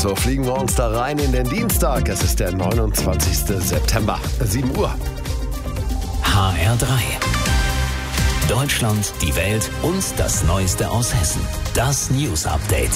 So fliegen wir uns da rein in den Dienstag. Es ist der 29. September, 7 Uhr. HR3. Deutschland, die Welt und das Neueste aus Hessen. Das News Update.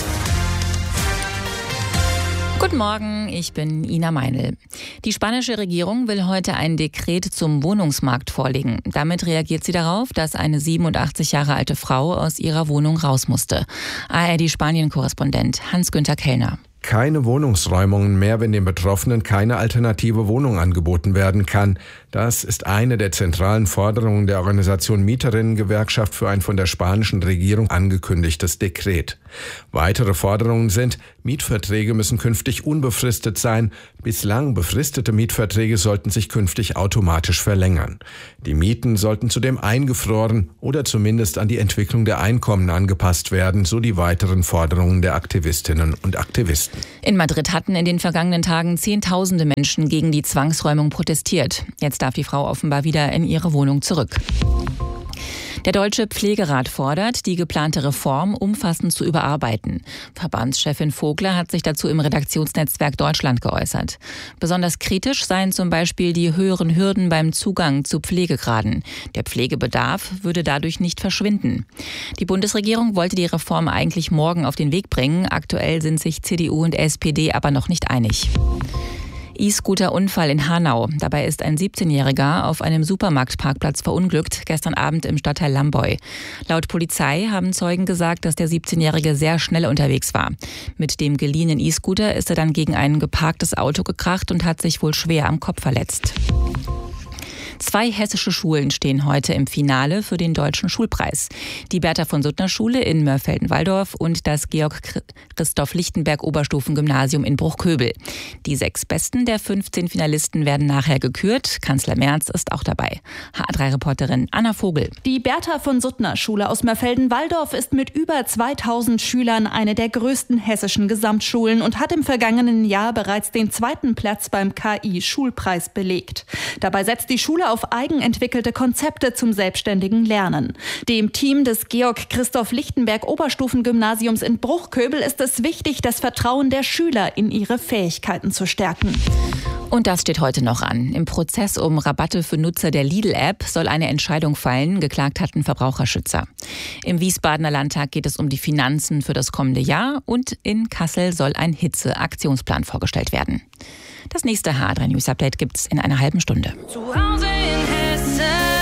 Guten Morgen, ich bin Ina Meinl. Die spanische Regierung will heute ein Dekret zum Wohnungsmarkt vorlegen. Damit reagiert sie darauf, dass eine 87 Jahre alte Frau aus ihrer Wohnung raus musste. ARD-Spanien-Korrespondent Hans-Günther Kellner. Keine Wohnungsräumungen mehr, wenn den Betroffenen keine alternative Wohnung angeboten werden kann. Das ist eine der zentralen Forderungen der Organisation Mieterinnen-Gewerkschaft für ein von der spanischen Regierung angekündigtes Dekret. Weitere Forderungen sind, Mietverträge müssen künftig unbefristet sein. Bislang befristete Mietverträge sollten sich künftig automatisch verlängern. Die Mieten sollten zudem eingefroren oder zumindest an die Entwicklung der Einkommen angepasst werden, so die weiteren Forderungen der Aktivistinnen und Aktivisten. In Madrid hatten in den vergangenen Tagen Zehntausende Menschen gegen die Zwangsräumung protestiert. Jetzt darf die Frau offenbar wieder in ihre Wohnung zurück. Der Deutsche Pflegerat fordert, die geplante Reform umfassend zu überarbeiten. Verbandschefin Vogler hat sich dazu im Redaktionsnetzwerk Deutschland geäußert. Besonders kritisch seien zum Beispiel die höheren Hürden beim Zugang zu Pflegegraden. Der Pflegebedarf würde dadurch nicht verschwinden. Die Bundesregierung wollte die Reform eigentlich morgen auf den Weg bringen. Aktuell sind sich CDU und SPD aber noch nicht einig. E-Scooter-Unfall in Hanau. Dabei ist ein 17-Jähriger auf einem Supermarktparkplatz verunglückt, gestern Abend im Stadtteil Lamboy. Laut Polizei haben Zeugen gesagt, dass der 17-Jährige sehr schnell unterwegs war. Mit dem geliehenen E-Scooter ist er dann gegen ein geparktes Auto gekracht und hat sich wohl schwer am Kopf verletzt. 2 hessische Schulen stehen heute im Finale für den Deutschen Schulpreis. Die Bertha-von-Suttner-Schule in Mörfelden-Walldorf und das Georg-Christoph-Lichtenberg-Oberstufengymnasium in Bruchköbel. Die 6 besten der 15 Finalisten werden nachher gekürt. Kanzler Merz ist auch dabei. HR3-Reporterin Anna Vogel. Die Bertha-von-Suttner-Schule aus Mörfelden-Walldorf ist mit über 2000 Schülern eine der größten hessischen Gesamtschulen und hat im vergangenen Jahr bereits den 2. Platz beim KI-Schulpreis belegt. Dabei setzt die Schule auf eigenentwickelte Konzepte zum selbstständigen Lernen. Dem Team des Georg-Christoph-Lichtenberg-Oberstufengymnasiums in Bruchköbel ist es wichtig, das Vertrauen der Schüler in ihre Fähigkeiten zu stärken. Und das steht heute noch an. Im Prozess um Rabatte für Nutzer der Lidl-App soll eine Entscheidung fallen, geklagt hatten Verbraucherschützer. Im Wiesbadener Landtag geht es um die Finanzen für das kommende Jahr und in Kassel soll ein Hitze-Aktionsplan vorgestellt werden. Das nächste HR3 News Update gibt's in einer halben Stunde. Zu Hause in Hessen.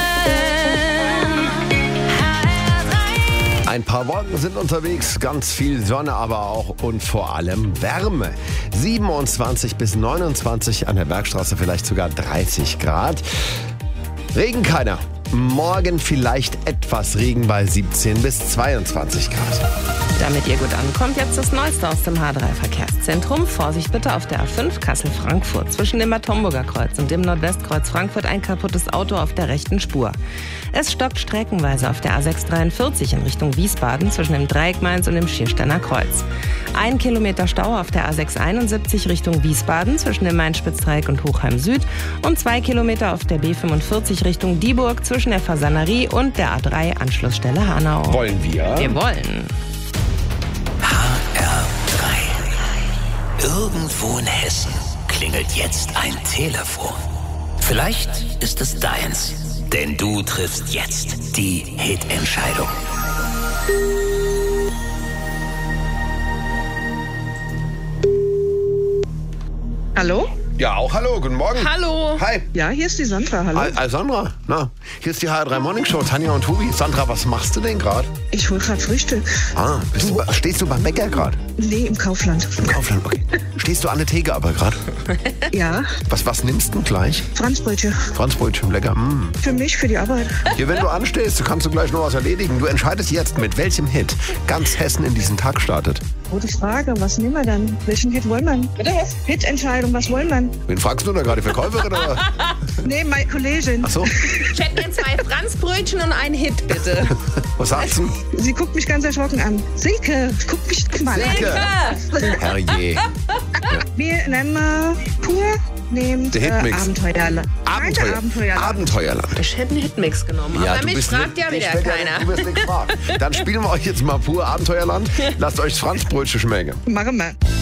Ein paar Wolken sind unterwegs, ganz viel Sonne aber auch und vor allem Wärme. 27 bis 29, an der Bergstraße vielleicht sogar 30 Grad. Regen keiner. Morgen vielleicht etwas Regen bei 17 bis 22 Grad. Damit ihr gut ankommt, jetzt das Neueste aus dem H3-Verkehrszentrum. Vorsicht bitte auf der A5 Kassel-Frankfurt. Zwischen dem Bad Homburger Kreuz und dem Nordwestkreuz Frankfurt ein kaputtes Auto auf der rechten Spur. Es stockt streckenweise auf der A643 in Richtung Wiesbaden zwischen dem Dreieck Mainz und dem Schiersteiner Kreuz. 1 Kilometer Stau auf der A671 Richtung Wiesbaden zwischen dem Main-Spitz-Dreieck und Hochheim Süd und 2 Kilometer auf der B45 Richtung Dieburg zwischen der Fasanerie und der A3 Anschlussstelle Hanau. Wollen wir? Wir wollen. HR3. Irgendwo in Hessen klingelt jetzt ein Telefon. Vielleicht ist es deins, denn du triffst jetzt die Hitentscheidung. Hallo? Ja, auch hallo, guten Morgen. Hallo. Hi. Ja, hier ist die Sandra, hallo. Sandra, na, hier ist die HR3 Morning Show, Tanja und Tobi. Sandra, was machst du denn gerade? Ich hol grad Frühstück. Stehst du beim Bäcker gerade? Nee, im Kaufland. Im Kaufland, okay. Stehst du an der Theke aber gerade? Ja. Was nimmst du gleich? Franzbrötchen. Franzbrötchen, lecker. Für mich, für die Arbeit. Hier, wenn du anstehst, kannst du gleich noch was erledigen. Du entscheidest jetzt, mit welchem Hit ganz Hessen in diesen Tag startet. Gute Frage, was nehmen wir dann? Welchen Hit wollen wir? Bitte was? Hitentscheidung, was wollen wir? Wen fragst du da gerade, die Verkäuferin oder? Nee, meine Kollegin. Ach so. Ich hätte mir 2 Franzbrötchen und einen Hit, bitte. Was sagst du? Sie guckt mich ganz erschrocken an. Silke, guck mich mal an. Herrje. Wir nennen pur, nehmt Der Hitmix. Abenteuerland. Abenteuerland. Ich hätte einen Hitmix genommen, Ja, aber du mich bist fragt ja wieder keiner. Du bist nicht gefragt. Dann spielen wir euch jetzt mal pur Abenteuerland. Lasst euch das Franzbrötchen schmecken. Machen wir.